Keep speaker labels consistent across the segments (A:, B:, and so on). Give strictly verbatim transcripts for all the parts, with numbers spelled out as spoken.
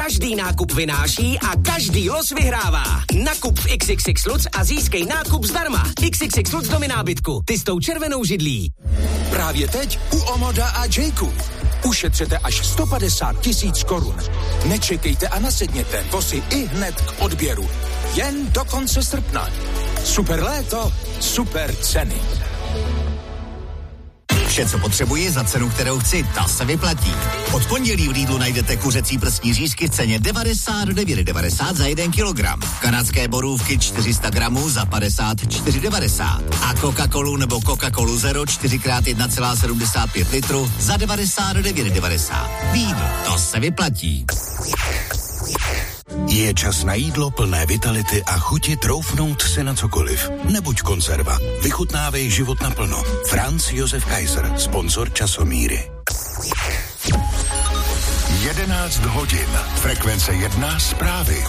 A: každý nákup vynáší a každý los vyhrává. Nakup v X X X Lutz a získej nákup zdarma. X X X Lutz do nábytku. Ty s tou červenou židlí.
B: Právě teď u Omoda a Jayku. Ušetřete až sto padesát tisíc korun. Nečekejte a nasedněte vozy i hned k odběru. Jen do konce srpna. Super léto, super ceny.
C: Vše, co potřebuji za cenu, kterou chci, ta se vyplatí. Od pondělí v Lidlu najdete kuřecí prsní řízky v ceně devadesát devět devadesát za jeden kilogram. Kanadské borůvky čtyři sta gramů za padesát čtyři devadesát. A Coca-Colu nebo Coca-Colu Zero čtyři krát jedna celá sedmdesát pět litru za devadesát devět devadesát. Lidl, to se vyplatí.
D: Je čas na jídlo plné vitality a chuti troufnout si na cokoliv. Nebuď konzerva. Vychutnávej život naplno. Franz Josef Kaiser, sponzor Časomíry.
E: jedenáct hodin. Frekvence jedna zprávy.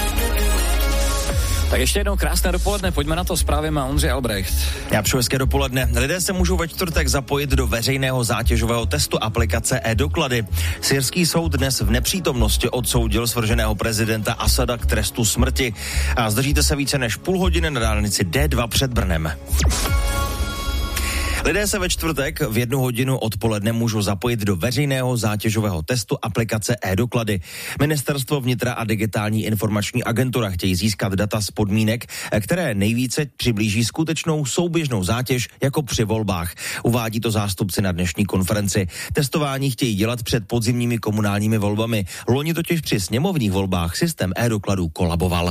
F: Tak ještě jednou krásné dopoledne, pojďme na to, zprávy má Ondřej Albrecht.
G: Já přeju hezké dopoledne. Lidé se můžou ve čtvrtek zapojit do veřejného zátěžového testu aplikace e-doklady. Syrský soud dnes v nepřítomnosti odsoudil svrženého prezidenta Asada k trestu smrti. A zdržíte se více než půl hodiny na dálnici D dva před Brnem. Lidé se ve čtvrtek v jednu hodinu odpoledne můžou zapojit do veřejného zátěžového testu aplikace e-doklady. Ministerstvo vnitra a digitální informační agentura chtějí získat data z podmínek, které nejvíce přiblíží skutečnou souběžnou zátěž jako při volbách. Uvádí to zástupci na dnešní konferenci. Testování chtějí dělat před podzimními komunálními volbami. Loni totiž při sněmovních volbách systém e-dokladů kolaboval.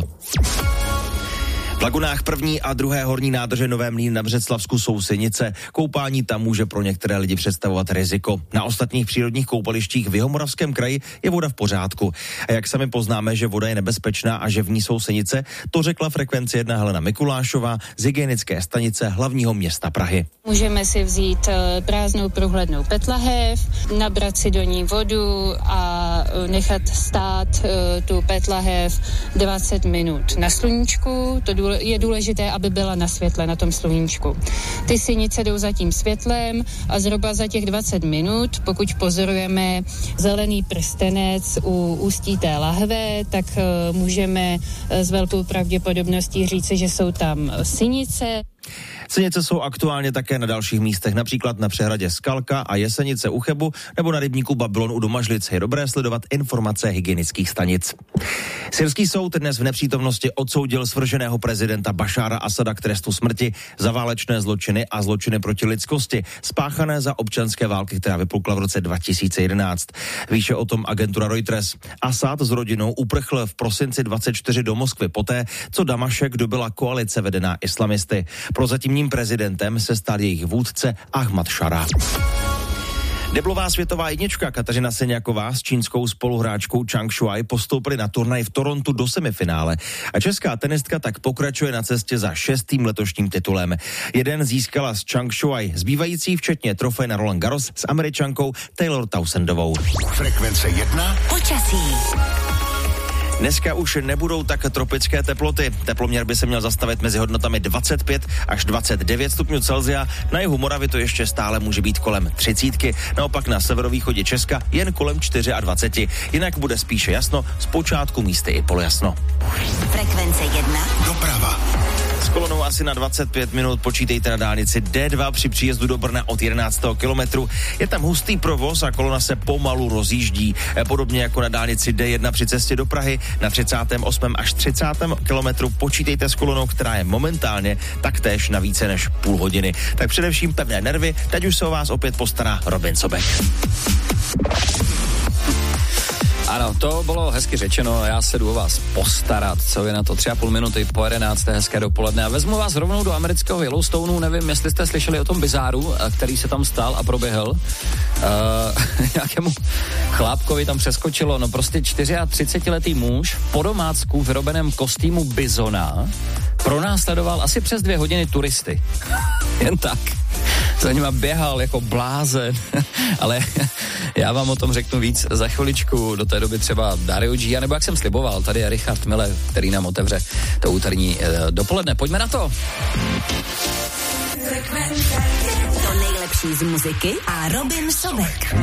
G: V lagunách první a druhé horní nádrže Nové Mlýny na Břeclavsku jsou sinice. Koupání tam může pro některé lidi představovat riziko. Na ostatních přírodních koupalištích v Jihomoravském kraji je voda v pořádku. A jak sami poznáme, že voda je nebezpečná a že v ní jsou sinice, to řekla Frekvence jedna Helena Mikulášová z hygienické stanice hlavního města Prahy.
H: Můžeme si vzít prázdnou průhlednou petlahev, nabrat si do ní vodu a nechat stát tu petlahev dvacet minut na sluníčku. To je důležité, aby byla na světle, na tom sluníčku. Ty sinice jdou za tím světlem a zhruba za těch dvacet minut, pokud pozorujeme zelený prstenec u ústí té lahve, tak uh, můžeme uh, s velkou pravděpodobností říci, že jsou tam sinice.
G: Sinice jsou aktuálně také na dalších místech, například na přehradě Skalka a Jesenice u Chebu nebo na rybníku Babylon u Domažlic. Je dobré sledovat informace hygienických stanic. Syrský soud dnes v nepřítomnosti odsoudil svrženého prezidenta Bašára Asada k trestu smrti za válečné zločiny a zločiny proti lidskosti, spáchané za občanské války, která vypukla v roce dva tisíce jedenáct. Výše o tom agentura Reuters. Asad s rodinou uprchl v prosinci dvacet čtyři do Moskvy poté, co Damašek dobyla koalice vedená islamisty. Prozatímním prezidentem se stal jejich vůdce Ahmad Šara. Deblová světová jednička Kateřina Seňaková s čínskou spoluhráčkou Chang Shuai postoupili na turnaj v Torontu do semifinále a česká tenistka tak pokračuje na cestě za šestým letošním titulem. Jeden získala s Chang Shuai, zbývající včetně trofej na Roland Garros s Američankou Taylor Townsendovou.
E: Frekvence jedna.
C: Počasí.
G: Dneska už nebudou tak tropické teploty. Teploměr by se měl zastavit mezi hodnotami dvacet pět až dvacet devět stupňů Celsia. Na jihu Moravy to ještě stále může být kolem třicítky. Naopak na severovýchodě Česka jen kolem dvacet čtyři. Jinak bude spíše jasno, zpočátku místy i polojasno.
C: Frekvence jedna.
E: Doprava.
G: S kolonou asi na dvacet pět minut počítejte na dálnici D dva při příjezdu do Brna od jedenáctého kilometru. Je tam hustý provoz a kolona se pomalu rozjíždí. Podobně jako na dálnici D jedna při cestě do Prahy. Na třicátém osmém až třicátém kilometru počítejte s kolonou, která je momentálně taktéž na více než půl hodiny. Tak především pevné nervy, teď už se o vás opět postará Robin Sobek.
F: Ano, to bylo hezky řečeno, já se jdu o vás postarat, co je na to tři a půl minuty po jedenácté, hezké dopoledne. A vezmu vás rovnou do amerického Yellowstoneu, nevím, jestli jste slyšeli o tom bizáru, který se tam stal a proběhl. Uh, nějakému chlápkovi tam přeskočilo, no prostě třicetičtyřletý muž v podomácku vyrobeném kostýmu bizona pronásledoval asi přes dvě hodiny turisty. Jen tak. Za nima běhal jako blázen, ale já vám o tom řeknu víc za chviličku, do té doby třeba Dario G, nebo jak jsem sliboval, tady je Richard Mille, který nám otevře to úterní eh, dopoledne. Pojďme na to.
C: To nejlepší z muziky a Robin Sobek.